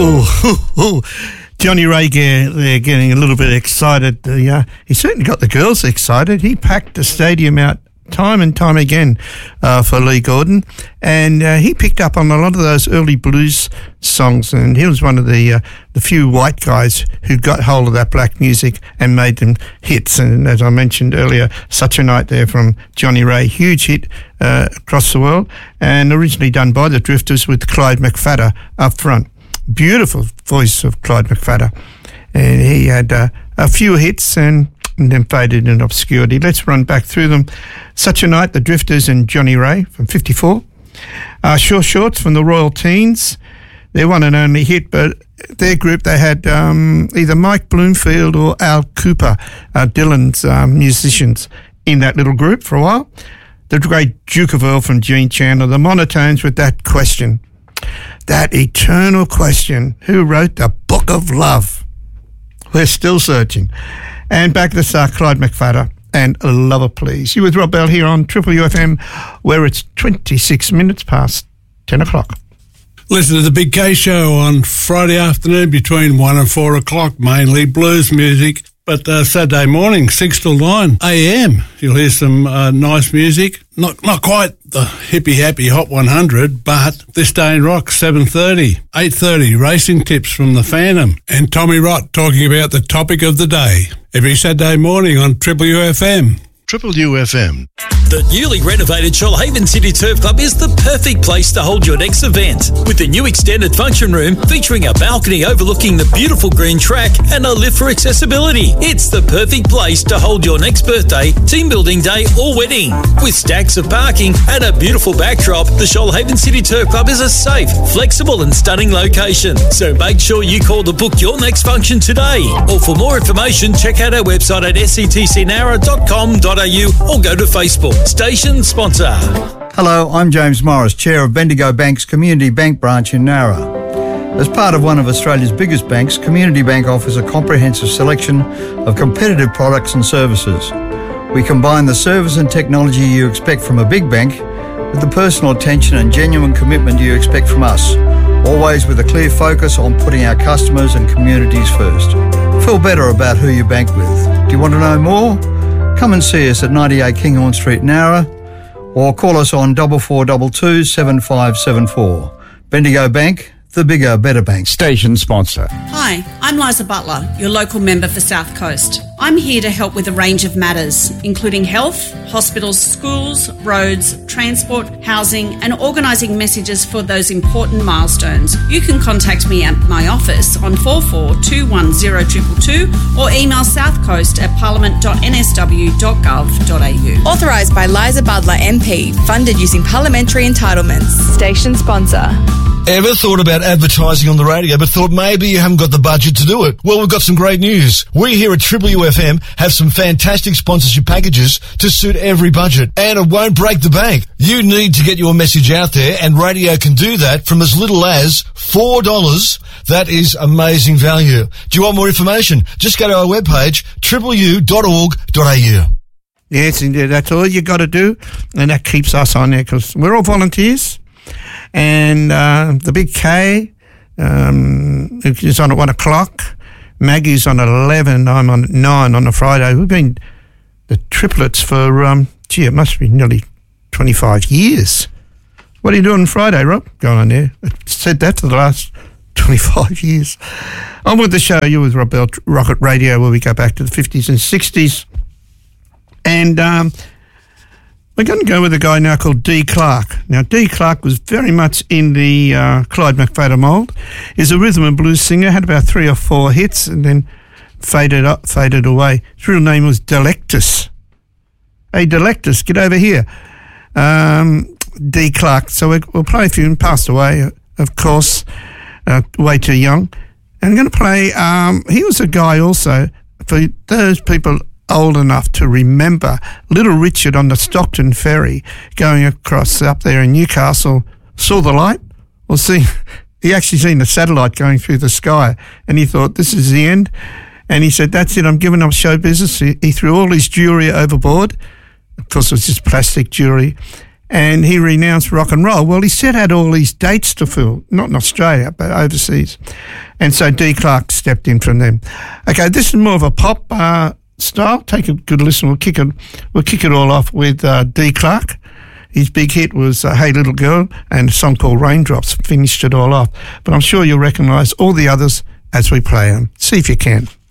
Johnny Ray there getting a little bit excited. He certainly got the girls excited. He packed the stadium out time and time again for Lee Gordon, and he picked up on a lot of those early blues songs, and he was one of the few white guys who got hold of that black music and made them hits. And as I mentioned earlier, Such a Night there from Johnny Ray, huge hit across the world, and originally done by the Drifters with Clyde McPhatter up front. Beautiful voice of Clyde McPhatter, and he had a few hits and then faded in obscurity. Let's run back through them. Such a Night, the Drifters and Johnny Ray from 54. Short Shorts from the Royal Teens, their one and only hit, but their group, they had either Mike Bloomfield or Al Cooper, Dylan's musicians, in that little group for a while. The great Duke of Earl from Gene Chandler, the Monotones with That Question. That eternal question, who wrote the Book of Love? We're still searching. And back to the star, Clyde McPhatter and Lover Please. You with Rob Bell here on Triple UFM, where it's 26 minutes past 10 o'clock. Listen to the Big K Show on Friday afternoon between 1 and 4 o'clock, mainly blues music. But Saturday morning, 6 till 9 a.m, you'll hear some nice music. Not quite the hippie happy Hot 100, but This Day in Rock, 7:30. 8:30, racing tips from the Phantom. And Tommy Rott talking about the topic of the day. Every Saturday morning on Triple UFM. Triple UFM. The newly renovated Shoalhaven City Turf Club is the perfect place to hold your next event. With the new extended function room featuring a balcony overlooking the beautiful green track and a lift for accessibility. It's the perfect place to hold your next birthday, team building day or wedding. With stacks of parking and a beautiful backdrop, the Shoalhaven City Turf Club is a safe, flexible and stunning location. So make sure you call to book your next function today. Or for more information, check out our website at sctcnara.com.au or go to Facebook. Station sponsor. Hello, I'm James Morris, Chair of Bendigo Bank's Community Bank branch in Nowra. As part of one of Australia's biggest banks, Community Bank offers a comprehensive selection of competitive products and services. We combine the service and technology you expect from a big bank with the personal attention and genuine commitment you expect from us, always with a clear focus on putting our customers and communities first. Feel better about who you bank with. Do you want to know more? Come and see us at 98 Kinghorn Street, Nowra, or call us on 4422 7574. Bendigo Bank, the bigger, better bank. Station sponsor. Hi, I'm Liza Butler, your local member for South Coast. I'm here to help with a range of matters, including health, hospitals, schools, roads, transport, housing, and organising messages for those important milestones. You can contact me at my office on 44210222 or email southcoast@parliament.nsw.gov.au. Authorised by Liza Butler MP, funded using parliamentary entitlements. Station sponsor. Ever thought about advertising on the radio but thought maybe you haven't got the budget to do it? Well, we've got some great news. We here at Triple UFM have some fantastic sponsorship packages to suit every budget, and it won't break the bank. You need to get your message out there, and radio can do that from as little as $4. That is amazing value. Do you want more information? Just go to our webpage, tripleu.org.au. Yes, indeed, that's all you got to do, and that keeps us on there because we're all volunteers. And the Big K is on at 1 o'clock. Maggie's on at 11. I'm on at 9 on a Friday. We've been the triplets for, it must be nearly 25 years. What are you doing on Friday, Rob? Going on there. I said that for the last 25 years. I'm with the show. You're with Rob Bell, Rocket Radio, where we go back to the 50s and 60s. And we're going to go with a guy now called Dee Clark. Now, Dee Clark was very much in the Clyde McPhatter mould. He's a rhythm and blues singer, had about 3 or 4 hits and then faded away. His real name was Delectus. Hey, Delectus, get over here. Dee Clark. So we'll play a few, and passed away, of course, way too young. And I'm going to play, he was a guy also, for those people old enough to remember Little Richard on the Stockton Ferry going across up there in Newcastle, saw the light, or he actually seen the satellite going through the sky, and he thought, this is the end. And he said, that's it, I'm giving up show business. He threw all his jewellery overboard. Of course, it was just plastic jewellery. and he renounced rock and roll. Well, he said had all these dates to fill, not in Australia, but overseas. And so Dee Clark stepped in from them. Okay, this is more of a pop style. Take a good listen. We'll kick it all off with Dee Clark. His big hit was Hey Little Girl, and a song called Raindrops finished it all off. But I'm sure you'll recognise all the others as we play them. See if you can.